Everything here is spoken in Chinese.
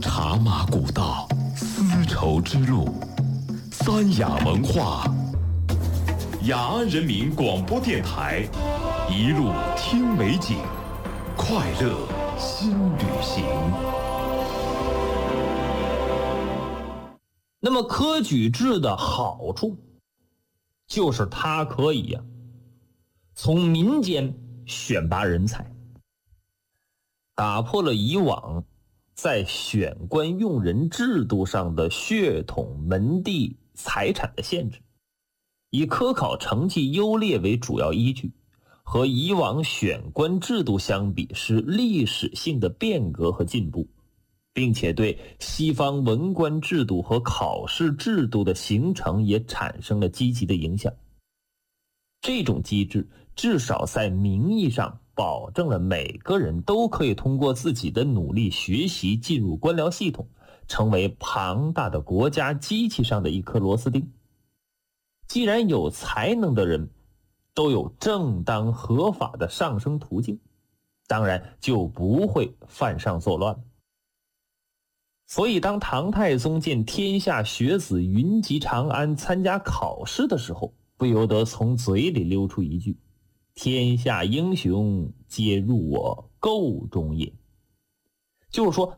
茶马古道，丝绸之路，三雅文化，雅安人民广播电台，一路听美景，快乐新旅行。 那么科举制的好处，就是它可以从民间选拔人才，打破了以往在选官用人制度上的血统、门第、财产的限制，以科考成绩优劣为主要依据，和以往选官制度相比是历史性的变革和进步，并且对西方文官制度和考试制度的形成也产生了积极的影响。这种机制至少在名义上保证了每个人都可以通过自己的努力学习进入官僚系统，成为庞大的国家机器上的一颗螺丝钉。既然有才能的人都有正当合法的上升途径，当然就不会犯上作乱了。所以当唐太宗见天下学子云集长安参加考试的时候，不由得从嘴里溜出一句：天下英雄皆入我彀中也。就是说，